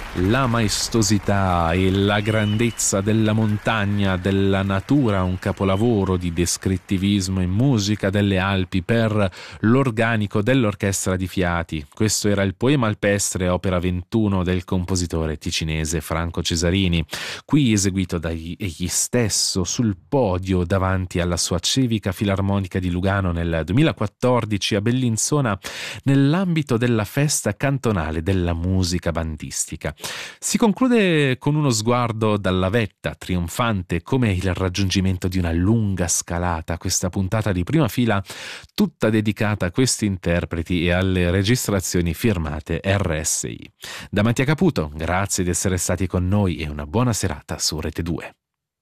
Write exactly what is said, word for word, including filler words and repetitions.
La maestosità e la grandezza della montagna, della natura, un capolavoro di descrittivismo in musica delle Alpi per l'organico dell'Orchestra di Fiati. Questo era il Poema alpestre, opera ventuno del compositore ticinese Franco Cesarini, qui eseguito da egli stesso sul podio davanti alla sua Civica Filarmonica di Lugano nel duemilaquattordici a Bellinzona, nell'ambito della festa cantonale della musica bandistica. Si conclude con uno sguardo dalla vetta, trionfante come il raggiungimento di una lunga scalata, questa puntata di Prima Fila tutta dedicata a questi interpreti e alle registrazioni firmate R S I. Da Mattia Caputo, grazie di essere stati con noi e una buona serata su Rete due.